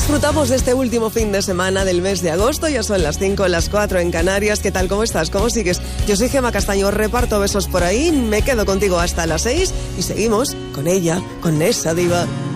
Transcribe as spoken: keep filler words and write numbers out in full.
Disfrutamos de este último fin de semana del mes de agosto. Ya son las cinco, las cuatro en Canarias. ¿Qué tal? ¿Cómo estás? ¿Cómo sigues? Yo soy Gemma Castaño, reparto besos por ahí. Me quedo contigo hasta las seis y seguimos con ella, con esa diva.